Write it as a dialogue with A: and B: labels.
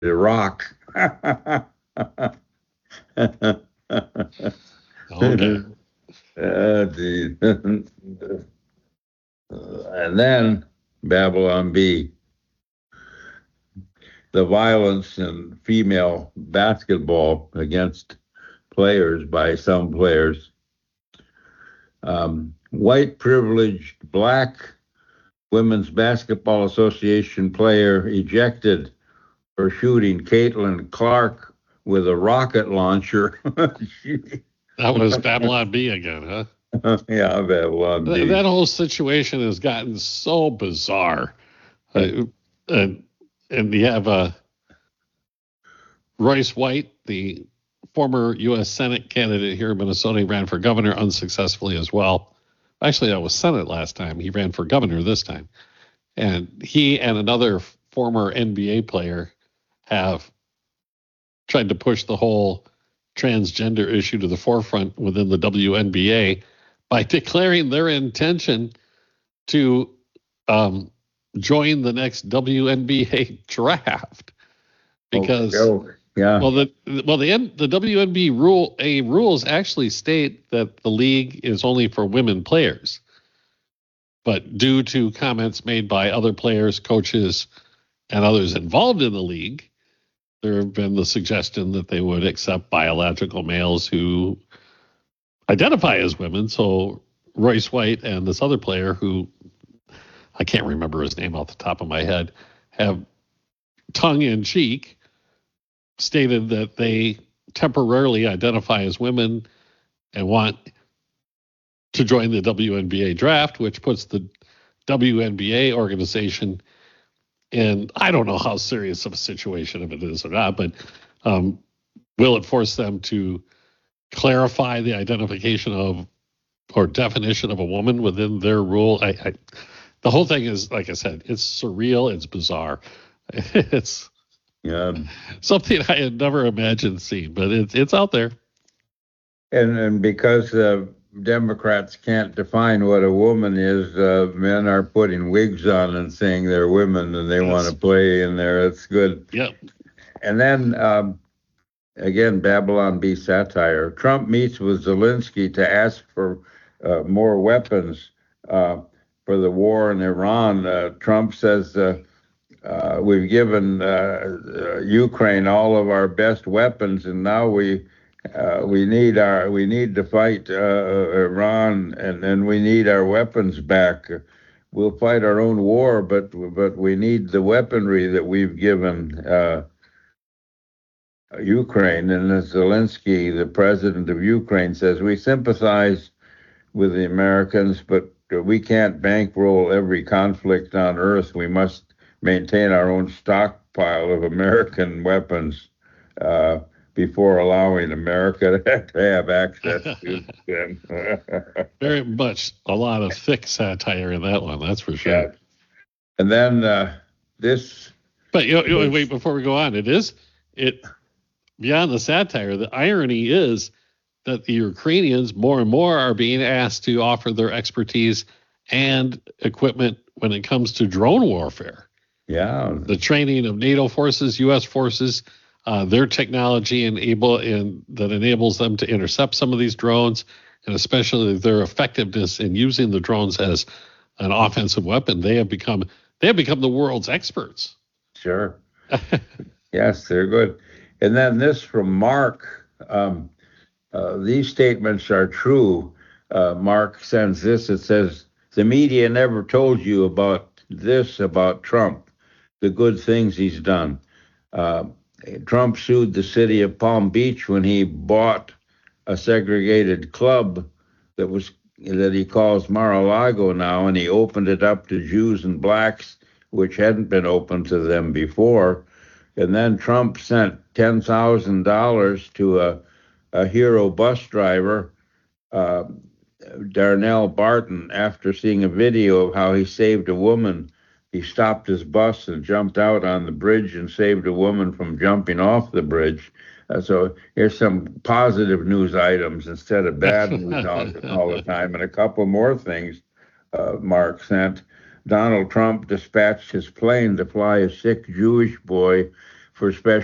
A: Iraq.
B: Okay.
A: And then Babylon B, the violence in female basketball against players by some players. White privileged black Women's Basketball Association player ejected for shooting Caitlin Clark with a rocket launcher.
B: That was Babylon B again, huh?
A: Yeah, Babylon B.
B: That whole situation has gotten so bizarre. And you have Royce White, the former U.S. Senate candidate here in Minnesota. He ran for governor unsuccessfully as well. Actually, that was Senate last time. He ran for governor this time. And he and another former NBA player have tried to push the whole transgender issue to the forefront within the WNBA by declaring their intention to join the next WNBA draft. Because
A: yeah,
B: the WNBA rules actually state that the league is only for women players. But due to comments made by other players, coaches, and others involved in the league, there have been the suggestion that they would accept biological males who identify as women. So Royce White and this other player, who I can't remember his name off the top of my head, have tongue-in-cheek stated that they temporarily identify as women and want to join the WNBA draft, which puts the WNBA organization in, I don't know how serious of a situation if it is or not, but will it force them to clarify the identification of or definition of a woman within their rule? The whole thing is, like I said, it's surreal, it's bizarre. It's something I had never imagined seeing, but it's out there.
A: And because Democrats can't define what a woman is, men are putting wigs on and saying they're women and they want to play in there. It's good.
B: Yep.
A: And then, again, Babylon B satire. Trump meets with Zelensky to ask for more weapons for the war in Iran. Trump says we've given Ukraine all of our best weapons, and now we need to fight Iran, and we need our weapons back. We'll fight our own war, but we need the weaponry that we've given Ukraine. And Zelensky, the president of Ukraine, says we sympathize with the Americans, but we can't bankroll every conflict on earth. We must maintain our own stockpile of American weapons before allowing America to have access to them.
B: Very much a lot of thick satire in that one, that's for sure.
A: Yeah. And then this.
B: But wait, before we go on, it beyond the satire, the irony is that the Ukrainians more and more are being asked to offer their expertise and equipment when it comes to drone warfare.
A: Yeah.
B: The training of NATO forces, U.S. forces, their technology that enables them to intercept some of these drones, and especially their effectiveness in using the drones as an offensive weapon. They have become the world's experts.
A: Sure. Yes, they're good. And then this from Mark. These statements are true. Mark sends this. It says, the media never told you about Trump, the good things he's done. Trump sued the city of Palm Beach when he bought a segregated club that he calls Mar-a-Lago now, and he opened it up to Jews and blacks, which hadn't been open to them before. And then Trump sent $10,000 to a hero bus driver, Darnell Barton, after seeing a video of how he saved a woman. He stopped his bus and jumped out on the bridge and saved a woman from jumping off the bridge. So here's some positive news items instead of bad news all the time. And a couple more things Mark sent. Donald Trump dispatched his plane to fly a sick Jewish boy for special